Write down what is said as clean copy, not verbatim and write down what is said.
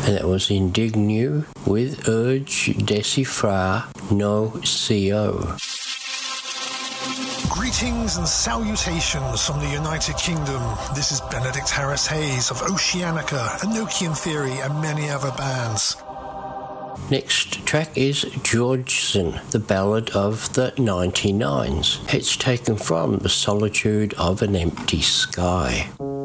and that was Indignu with Urge Decifrar No CO. Greetings and salutations from the United Kingdom. This is Benedict Harris Hayes of Oceanica, Enochian Theory, and many other bands. Next track is Georgeson, the Ballad of the 99s. It's taken from The Solitude of an Empty Sky.